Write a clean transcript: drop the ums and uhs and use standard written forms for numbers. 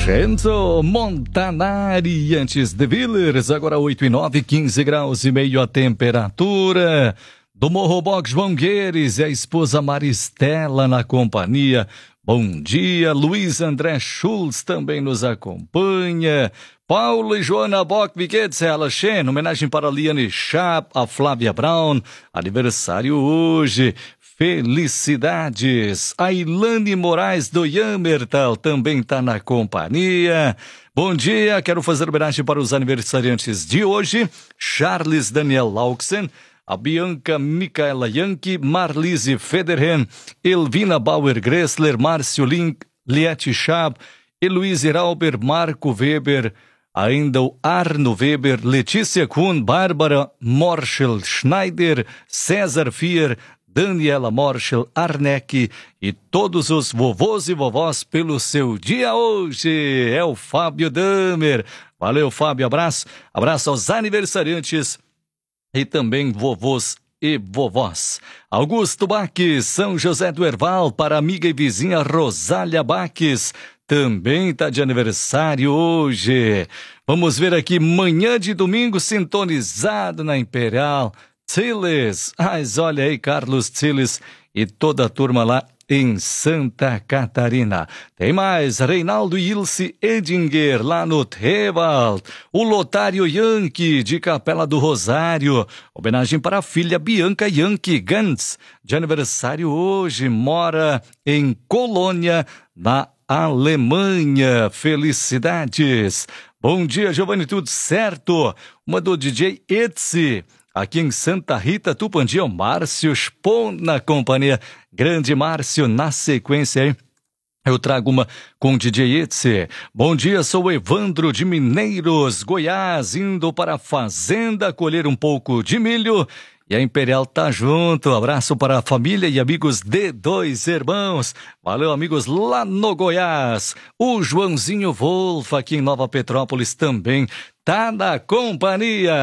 Renzo Montanari, antes de Villers, agora 8:09, 15 graus e meio a temperatura. Do Morro Box João Gueires e a esposa Maristela na companhia. Bom dia, Luiz André Schultz também nos acompanha. Paulo e Joana Bock, em homenagem para a Liane Schaap, a Flávia Brown, aniversário hoje. Felicidades! A Ilane Moraes do Yamertal também está na companhia. Bom dia, quero fazer homenagem para os aniversariantes de hoje. Charles Daniel Lauxen, a Bianca Micaela Yankee, Marlise Federhen, Elvina Bauer Gressler, Márcio Link, Liette Schaap, Heloíse Rauber, Marco Weber, ainda o Arno Weber, Letícia Kuhn, Bárbara Morschel Schneider, César Fier, Daniela Morschel Arneck e todos os vovôs e vovós pelo seu dia hoje. É o Fábio Damer. Valeu, Fábio, abraço. Abraço aos aniversariantes e também vovôs e vovós. Augusto Baques, São José do Herval, para a amiga e vizinha Rosália Baques, também está de aniversário hoje. Vamos ver aqui, manhã de domingo, sintonizado na Imperial. Tiles, olha aí, Carlos Tiles e toda a turma lá em Santa Catarina. Tem mais, Reinaldo Ilse Edinger, lá no Trevald. O Lotário Yankee, de Capela do Rosário. Homenagem para a filha Bianca Yankee Gantz, de aniversário hoje, mora em Colônia, na Alemanha. Felicidades. Bom dia, Giovanni, tudo certo? Uma do DJ Etsy. Aqui em Santa Rita, Tupandi, o Márcio Spon na companhia. Grande Márcio, na sequência aí, eu trago uma com o DJ Etsy. Bom dia, sou o Evandro de Mineiros, Goiás, indo para a fazenda colher um pouco de milho. E a Imperial tá junto. Abraço para a família e amigos de Dois Irmãos. Valeu, amigos lá no Goiás. O Joãozinho Wolf, aqui em Nova Petrópolis, também tá na companhia.